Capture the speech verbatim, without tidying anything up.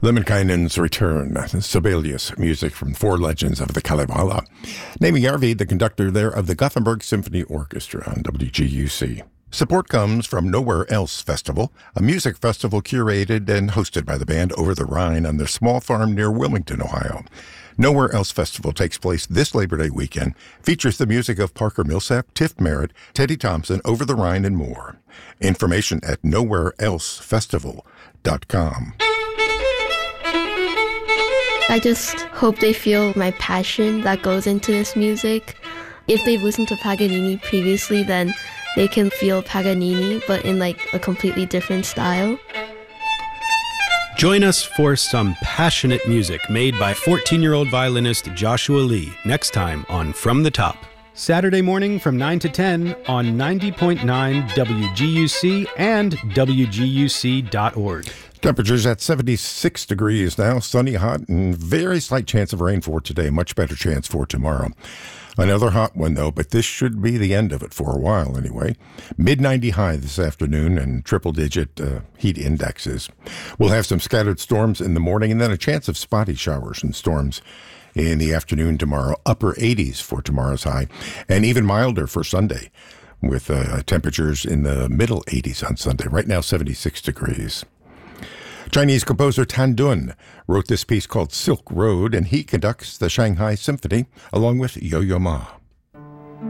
Lemminkainen's Return, Sibelius music from Four Legends of the Kalevala. Naming Järvi, the conductor there of the Gothenburg Symphony Orchestra on W G U C. Support comes from Nowhere Else Festival, a music festival curated and hosted by the band Over the Rhine on their small farm near Wilmington, Ohio. Nowhere Else Festival takes place this Labor Day weekend, features the music of Parker Millsap, Tiff Merritt, Teddy Thompson, Over the Rhine, and more. Information at nowhere else festival dot com. I just hope they feel my passion that goes into this music. If they've listened to Paganini previously, then they can feel Paganini, but in like a completely different style. Join us for some passionate music made by fourteen-year-old violinist Joshua Lee next time on From the Top. Saturday morning from nine to ten on ninety point nine W G U C and W G U C dot org. Temperatures at seventy-six degrees now, sunny, hot, and very slight chance of rain for today. Much better chance for tomorrow. Another hot one, though, but this should be the end of it for a while anyway. mid ninety high this afternoon and triple-digit uh, heat indexes. We'll have some scattered storms in the morning and then a chance of spotty showers and storms in the afternoon tomorrow. Upper eighties for tomorrow's high and even milder for Sunday with uh, temperatures in the middle eighties on Sunday. Right now, seventy-six degrees. Chinese composer Tan Dun wrote this piece called Silk Road, and he conducts the Shanghai Symphony along with Yo-Yo Ma.